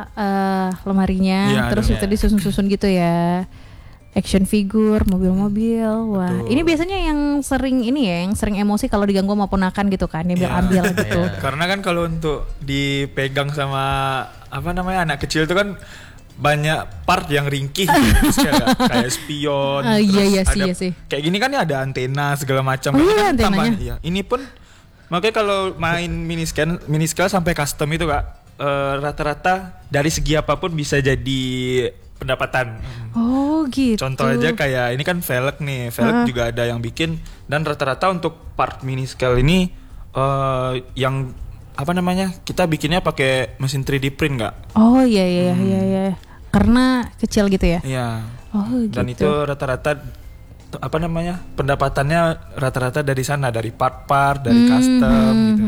Speaker 1: lemarinya,
Speaker 3: Iya,
Speaker 1: terus
Speaker 3: ada.
Speaker 1: itu disusun-susun gitu ya. Action figure, mobil-mobil. Wah, ini biasanya yang sering emosi kalau diganggu sama ponakan gitu kan, dia bilang ambil gitu.
Speaker 3: Karena kan kalau untuk dipegang sama apa namanya anak kecil itu kan banyak part yang ringkih gitu, kayak spion.
Speaker 1: Iya
Speaker 3: terus
Speaker 1: sih.
Speaker 3: Kayak gini kan ya ada antena segala macam.
Speaker 1: Oh
Speaker 3: Ini
Speaker 1: iya,
Speaker 3: kan
Speaker 1: antenanya.
Speaker 3: tambahan, iya. Ini pun makanya kalau main miniscale sampai custom itu Kak, rata-rata dari segi apapun bisa jadi pendapatan.
Speaker 1: Oh gitu.
Speaker 3: Contoh aja kayak ini kan velg nih, velg juga ada yang bikin, dan rata-rata untuk part miniscale ini yang apa namanya kita bikinnya pakai mesin 3D print nggak?
Speaker 1: Oh iya. Karena kecil gitu ya.
Speaker 3: Iya.
Speaker 1: Oh gitu.
Speaker 3: Dan itu rata-rata apa namanya pendapatannya rata-rata dari sana, dari part-part, dari custom gitu.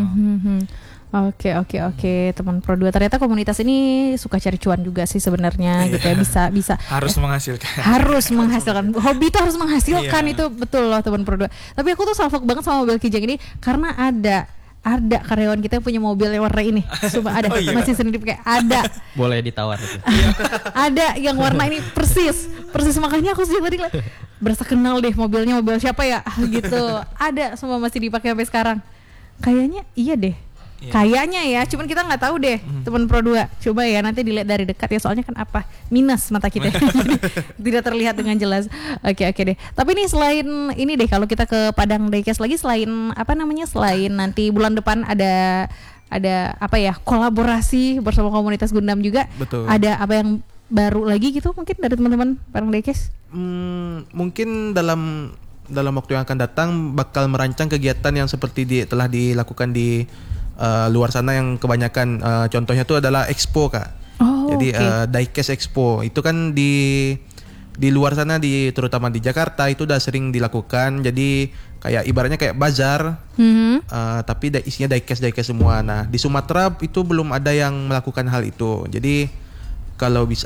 Speaker 1: Oke, teman Pro 2. Ternyata komunitas ini suka cari cuan juga sih sebenarnya gitu ya, bisa.
Speaker 3: Harus menghasilkan.
Speaker 1: Harus menghasilkan. Hobi itu harus menghasilkan,
Speaker 3: Iya.
Speaker 1: itu betul loh teman Pro 2. Tapi aku tuh salfok banget sama mobil Kijang ini karena ada karyawan kita yang punya mobil yang warna ini. Sumpah ada,
Speaker 3: Oh, iya.
Speaker 1: masih sendiri pakai ada.
Speaker 4: Boleh ditawar itu.
Speaker 1: Ada yang warna ini persis makanya aku sejak tadi berasa kenal deh mobil siapa ya gitu. Ada, semua masih dipakai sampai sekarang. Kayaknya iya deh. Kayaknya ya, cuman kita nggak tahu deh teman Pro 2. Coba ya nanti dilihat dari dekat ya, soalnya kan minus mata kita. Jadi tidak terlihat dengan jelas. Oke deh. Tapi nih selain ini deh, kalau kita ke Padang Diecast lagi, selain nanti bulan depan ada apa ya, kolaborasi bersama komunitas Gundam juga.
Speaker 2: Betul.
Speaker 1: Ada apa yang baru lagi gitu mungkin dari teman-teman Padang Diecast?
Speaker 2: Mungkin dalam waktu yang akan datang bakal merancang kegiatan yang seperti telah dilakukan di luar sana, yang kebanyakan contohnya itu adalah expo Kak.
Speaker 1: Oh,
Speaker 2: Jadi
Speaker 1: oke.
Speaker 2: Diecast Expo itu kan di luar sana, terutama di Jakarta itu udah sering dilakukan. Jadi kayak ibaratnya kayak bazar, tapi isinya diecast semua. Nah di Sumatera itu belum ada yang melakukan hal itu. Jadi kalau bisa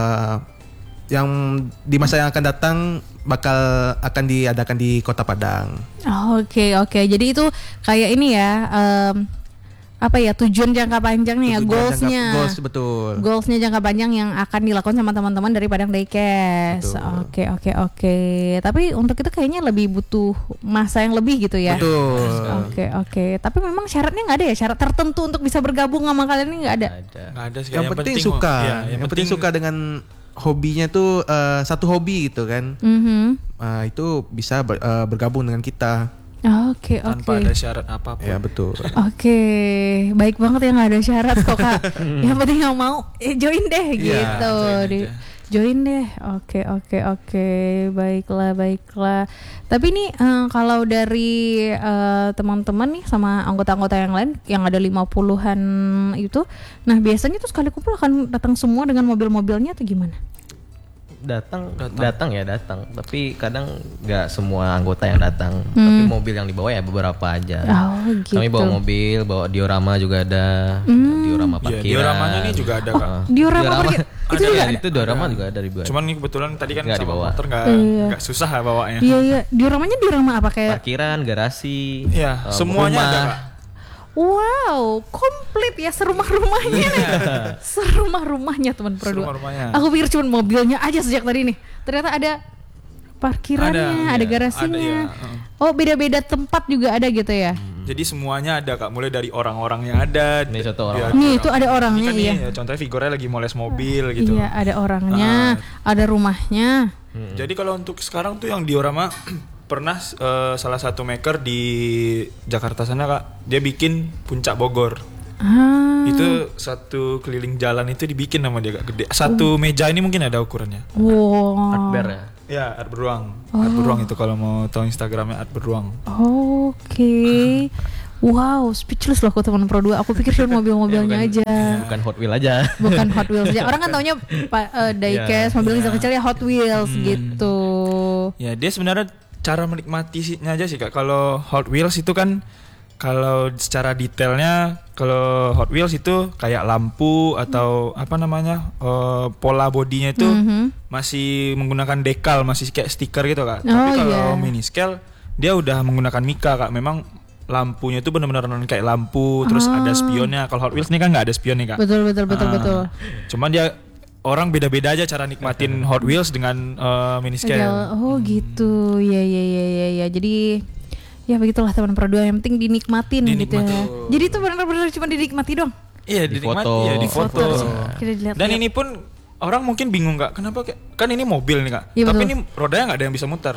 Speaker 2: yang di masa yang akan datang akan diadakan di Kota Padang.
Speaker 1: Oke. Jadi itu kayak ini ya, apa ya, tujuan jangka panjangnya ya,
Speaker 2: Tujuan
Speaker 1: goalsnya.
Speaker 2: Goals, betul.
Speaker 1: Goalsnya jangka panjang yang akan dilakukan sama teman-teman dari Padang Diecast.
Speaker 2: Betul.
Speaker 1: Oke. Tapi untuk itu kayaknya lebih butuh masa yang lebih gitu ya.
Speaker 2: Betul.
Speaker 1: Oke. Tapi memang syaratnya nggak ada ya, syarat tertentu untuk bisa bergabung sama kalian ini nggak ada.
Speaker 3: Nggak ada sih.
Speaker 2: Yang penting suka.
Speaker 3: Ya,
Speaker 2: yang penting suka dengan hobinya tuh, satu hobi gitu kan. Itu bisa bergabung dengan kita.
Speaker 1: Oke.
Speaker 3: tanpa ada syarat apapun.
Speaker 2: Ya betul.
Speaker 1: Oke, baik banget ya, nggak ada syarat kok Kak. Yang penting yang mau join deh gitu. Join deh. Oke. Baiklah. Tapi nih kalau dari teman-teman nih sama anggota-anggota yang lain yang ada 50-an itu, nah biasanya tuh sekali kumpul akan datang semua dengan mobil-mobilnya atau gimana?
Speaker 4: Datang, tapi kadang nggak semua anggota yang datang, tapi mobil yang dibawa ya beberapa aja.
Speaker 1: Gitu.
Speaker 4: Kami bawa mobil, bawa diorama juga ada, diorama parkiran.
Speaker 3: Dioramanya ini juga ada Kak.
Speaker 1: Diorama parkir itu juga ada.
Speaker 4: Itu diorama juga ada dibuat.
Speaker 3: Cuman ini kebetulan tadi kan
Speaker 4: Nggak
Speaker 3: sama
Speaker 4: dibawa.
Speaker 3: motor nggak susah ya bawanya.
Speaker 1: Iya. Dioramanya diorama apa kayak?
Speaker 4: Parkiran, garasi,
Speaker 3: Iya, semuanya
Speaker 4: rumah.
Speaker 3: ada Kak.
Speaker 1: Wow, komplit ya serumah-rumahnya nih. Serumah-rumahnya teman Pro 2.
Speaker 3: Serumah-rumahnya.
Speaker 1: Aku pikir cuma mobilnya aja sejak tadi nih. Ternyata ada parkirannya, ada garasinya. Oh, beda-beda tempat juga ada gitu ya.
Speaker 3: Jadi semuanya ada Kak, mulai dari orang-orangnya ada.
Speaker 4: Ini contoh orang.
Speaker 1: Nih, itu ada orangnya
Speaker 3: Ini kan
Speaker 1: iya.
Speaker 3: nih, contohnya figurnya lagi moles mobil gitu.
Speaker 1: Iya, ada orangnya, ada rumahnya.
Speaker 3: Jadi kalau untuk sekarang tuh yang diorama pernah salah satu maker di Jakarta sana Kak, dia bikin puncak Bogor. Itu satu keliling jalan itu dibikin sama dia Kak, gede. Satu meja ini mungkin ada ukurannya.
Speaker 1: Wow.
Speaker 4: Art bear ya.
Speaker 3: Ya, Art Beruang. Art Beruang itu kalau mau tahu Instagramnya Art Beruang.
Speaker 1: Oke. Wow, speechless loh aku teman Pro 2. Aku pikir cuma mobil-mobilnya aja.
Speaker 4: Bukan Hot Wheel aja.
Speaker 1: Bukan Hot Wheels aja. Orang kan taunya diecast, mobil kecil-kecil ya Hot Wheels gitu.
Speaker 3: Ya, dia sebenarnya cara menikmatinya aja sih Kak. Kalau Hot Wheels itu kan, kalau secara detailnya, kalau Hot Wheels itu kayak lampu atau apa namanya, pola bodinya itu masih menggunakan dekal, masih kayak stiker gitu Kak. Tapi kalau mini scale dia udah menggunakan mica Kak. Memang lampunya itu benar-benar kayak lampu, terus ada spionnya. Kalau Hot Wheels ini kan nggak ada spionnya Kak.
Speaker 1: Betul.
Speaker 3: Cuman dia orang beda-beda aja cara nikmatin Hot Wheels dengan mini scale.
Speaker 1: Oh gitu, ya. Jadi ya begitulah teman Pro 2, yang penting dinikmatin gitu ya. Jadi itu benar-benar cuma dinikmati dong.
Speaker 3: Iya, dinikmati, ya di foto.
Speaker 1: Kita dilihat.
Speaker 3: Dan ini pun orang mungkin bingung Kak, kenapa kan ini mobil nih Kak,
Speaker 1: Ya,
Speaker 3: tapi
Speaker 1: betul.
Speaker 3: ini rodanya nggak ada yang bisa muter.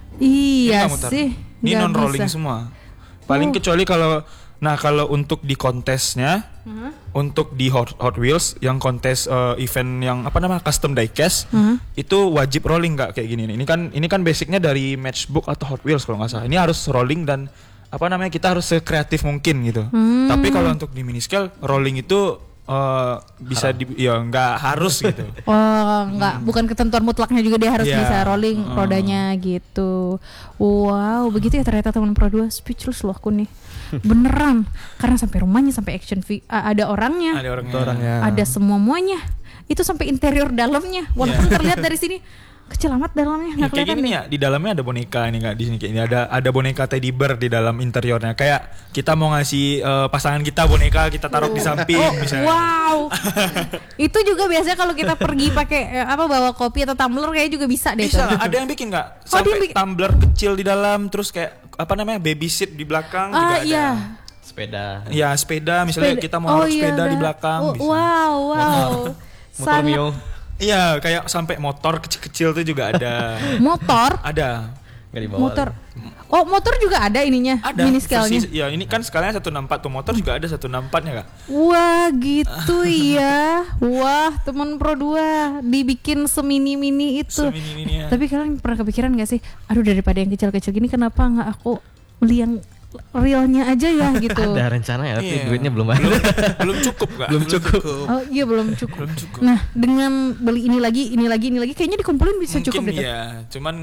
Speaker 1: Iya
Speaker 3: Ini nggak muter.
Speaker 1: sih.
Speaker 3: Ini
Speaker 1: nggak
Speaker 3: non rolling
Speaker 1: bisa.
Speaker 3: semua. Paling kecuali kalau untuk di kontesnya, untuk di Hot Wheels yang kontes event yang apa namanya custom diecast, itu wajib rolling Kak kayak gini nih. Ini kan basicnya dari Matchbook atau Hot Wheels kalau nggak salah. Ini harus rolling dan apa namanya, kita harus sekreatif mungkin gitu. Tapi kalau untuk di mini scale rolling itu bisa ya nggak harus gitu.
Speaker 1: Oh, enggak, bukan ketentuan mutlaknya juga dia harus
Speaker 3: Iya.
Speaker 1: bisa rolling rodanya gitu. Wow, begitu ya ternyata teman Pro 2. Speechless loh aku nih. Beneran, karena sampai rumahnya, sampai action ada orangnya.
Speaker 3: Ada orangnya.
Speaker 1: Ada semuanya. Itu sampai interior dalamnya. Walaupun terlihat dari sini kecil amat dalamnya, nggak
Speaker 3: Kayak
Speaker 1: kelihatan
Speaker 3: gini
Speaker 1: deh.
Speaker 3: ya, di dalamnya ada boneka ini Kak, di sini kayak ini ada boneka teddy bear di dalam interiornya. Kayak kita mau ngasih pasangan kita boneka, kita taruh di samping misalnya.
Speaker 1: Wow. Itu juga biasanya kalau kita pergi pakai bawa kopi atau tumbler kayak juga bisa deh.
Speaker 3: Bisa,
Speaker 1: tuh.
Speaker 3: ada yang bikin Kak.
Speaker 1: Oh, dia
Speaker 3: Sampai
Speaker 1: bikin.
Speaker 3: tumbler kecil di dalam, terus kayak apa namanya, baby seat di belakang juga ada.
Speaker 1: Iya.
Speaker 4: Sepeda.
Speaker 3: Ya, sepeda misalnya kita mau naruh sepeda di belakang bisa.
Speaker 1: Wow.
Speaker 4: Motor Mio.
Speaker 3: Iya, kayak sampai motor kecil-kecil tuh juga ada.
Speaker 1: Motor?
Speaker 3: Ada.
Speaker 4: Nggak dibawa.
Speaker 1: Motor. Oh, motor juga ada ininya,
Speaker 3: Ada.
Speaker 1: mini scale-nya.
Speaker 3: Ya, ini kan skalanya 164 tuh, motor juga ada 164-nya Kak.
Speaker 1: Wah, gitu ya. Wah, teman Pro 2 dibikin semini-mini itu.
Speaker 3: Semini-mininya.
Speaker 1: Tapi kalian pernah kepikiran gak sih, aduh daripada yang kecil-kecil gini kenapa nggak aku beli yang realnya aja ya gitu.
Speaker 4: Ada rencana ya, tapi
Speaker 3: Iya.
Speaker 4: duitnya belum ada.
Speaker 3: Belum cukup Kak.
Speaker 4: Belum cukup.
Speaker 1: Oh iya, belum cukup. Nah, dengan beli ini lagi kayaknya dikumpulin bisa
Speaker 3: Mungkin
Speaker 1: cukup deh.
Speaker 3: iya, cuman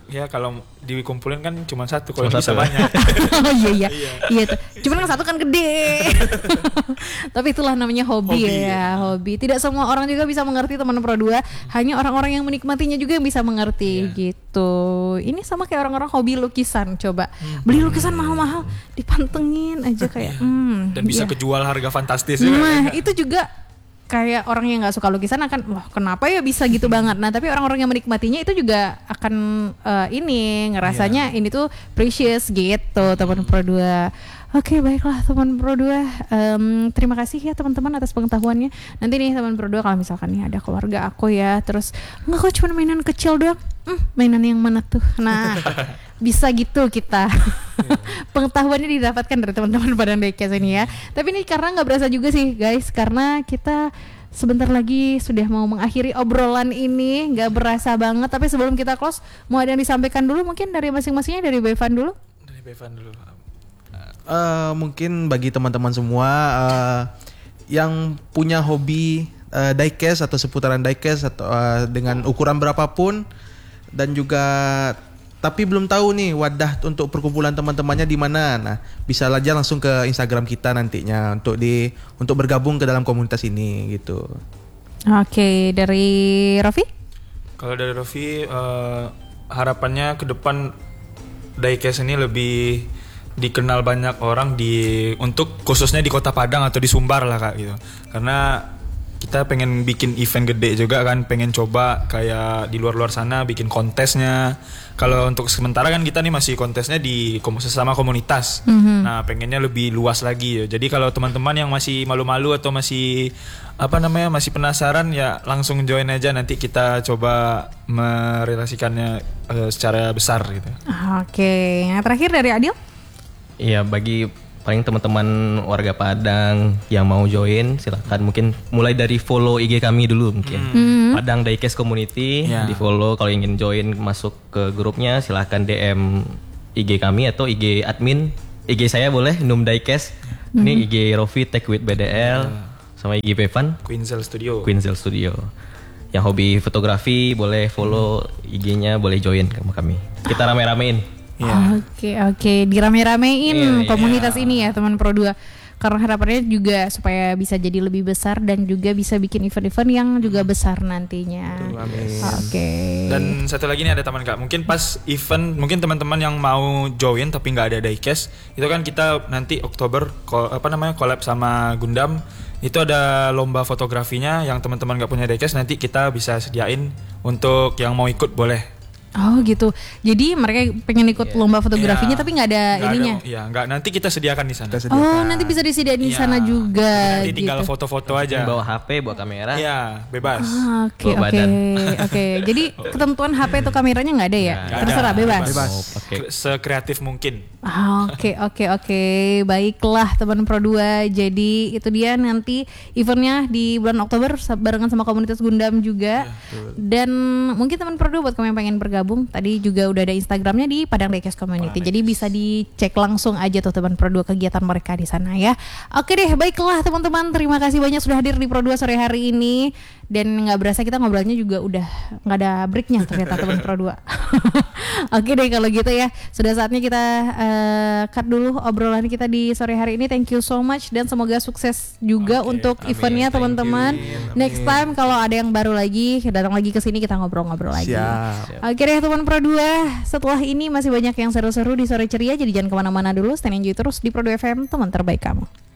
Speaker 3: ya kalau dikumpulin kan cuma satu, kalau
Speaker 4: Cuma
Speaker 3: bisa
Speaker 4: satu.
Speaker 3: banyak.
Speaker 1: Oh iya tuh. Cuman yang satu kan gede. Tapi itulah namanya hobi ya, hobi. Tidak semua orang juga bisa mengerti teman Pro 2. Hanya orang-orang yang menikmatinya juga yang bisa mengerti gitu. Ini sama kayak orang-orang hobi lukisan. Coba beli lukisan mahal-mahal, dipantengin aja kayak.
Speaker 3: Dan bisa
Speaker 1: iya.
Speaker 3: kejual harga fantastis juga.
Speaker 1: Nah itu juga kayak orang yang nggak suka lukisan akan, wah kenapa ya bisa gitu banget. Nah tapi orang-orang yang menikmatinya itu juga akan ini ngerasanya ini tuh precious gitu teman Pro 2. Oke baiklah teman Pro 2, terima kasih ya teman-teman atas pengetahuannya. Nanti nih teman Pro 2 kalau misalkan nih ada keluarga aku ya, terus enggak kok cuma mainan kecil doang, mainan yang mana tuh? Nah bisa gitu kita pengetahuannya didapatkan dari teman-teman Padang Diecast ini ya. Tapi ini karena nggak berasa juga sih guys, karena kita sebentar lagi sudah mau mengakhiri obrolan ini, nggak berasa banget. Tapi sebelum kita close, mau ada yang disampaikan dulu mungkin dari masing-masingnya, dari Bevan dulu.
Speaker 3: Dari Bevan dulu.
Speaker 2: Mungkin bagi teman-teman semua yang punya hobi diecast atau seputaran diecast atau dengan ukuran berapapun, dan juga tapi belum tahu nih wadah untuk perkumpulan teman-temannya di mana. Nah, bisa aja langsung ke Instagram kita nantinya untuk bergabung ke dalam komunitas ini gitu.
Speaker 1: Oke, dari Rofi?
Speaker 3: Kalau dari Rofi, harapannya ke depan diecast ini lebih dikenal banyak orang untuk khususnya di Kota Padang atau di Sumbar lah Kak gitu. Karena kita pengen bikin event gede juga kan, pengen coba kayak di luar-luar sana bikin kontesnya. Kalau untuk sementara kan kita nih masih kontesnya di sesama komunitas. Nah, pengennya lebih luas lagi ya. Jadi kalau teman-teman yang masih malu-malu atau masih masih penasaran ya langsung join aja, nanti kita coba merelasikannya secara besar gitu.
Speaker 1: Oke, yang terakhir dari Adil?
Speaker 4: Iya, bagi paling teman-teman warga Padang yang mau join silakan, mungkin mulai dari follow IG kami dulu mungkin. Padang Diecast Community di follow. Kalau ingin join masuk ke grupnya silakan DM IG kami atau IG admin. IG saya boleh Num Diecast. Ini IG Rofi Tech with BDL sama IG Bevan
Speaker 3: Quinzel Studio.
Speaker 4: Yang hobi fotografi boleh follow IG-nya, boleh join sama kami. Kita rame-ramein.
Speaker 1: Oke, dirame-ramein komunitas ini ya teman Pro 2. Karena harapannya juga supaya bisa jadi lebih besar dan juga bisa bikin event-event yang juga besar nantinya. Oke.
Speaker 3: Dan satu lagi nih ada teman Kak, mungkin pas event, mungkin teman-teman yang mau join tapi nggak ada diecast, itu kan kita nanti Oktober collab sama Gundam. Itu ada lomba fotografinya, yang teman-teman nggak punya diecast nanti kita bisa sediain untuk yang mau ikut boleh.
Speaker 1: Oh gitu. Jadi mereka pengen ikut lomba fotografinya tapi nggak ada ininya.
Speaker 3: Nggak. Nanti kita sediakan di sana.
Speaker 1: Oh, nanti bisa disediain di sana juga.
Speaker 3: Nanti tinggal
Speaker 1: gitu.
Speaker 3: foto-foto aja.
Speaker 4: Bawa HP, bawa kamera.
Speaker 3: Iya, bebas.
Speaker 1: Oke. Jadi ketentuan HP atau kameranya nggak ada ya? Terserah, bebas.
Speaker 3: Sekreatif mungkin.
Speaker 1: Oke. Baiklah teman Pro 2. Jadi itu dia nanti eventnya di bulan Oktober barengan sama komunitas Gundam juga. Dan mungkin teman Pro 2 buat kamu yang pengen bergabung, tadi juga udah ada Instagramnya di Padang Diecast Community. Jadi bisa dicek langsung aja tuh teman Pro 2 kegiatan mereka di sana ya. Oke deh, baiklah teman-teman, terima kasih banyak sudah hadir di Pro 2 sore hari ini. Dan nggak berasa kita ngobrolnya juga udah nggak ada breaknya ternyata teman Pro 2. Oke deh kalau gitu ya, sudah saatnya kita cut dulu obrolan kita di sore hari ini. Thank you so much dan semoga sukses juga untuk eventnya teman-teman. Next time kalau ada yang baru lagi datang lagi ke sini kita ngobrol-ngobrol lagi. Oke deh teman Pro 2, setelah ini masih banyak yang seru-seru di sore ceria, jadi jangan kemana-mana dulu, stand enjoy terus di Pro 2 FM, teman terbaik kamu.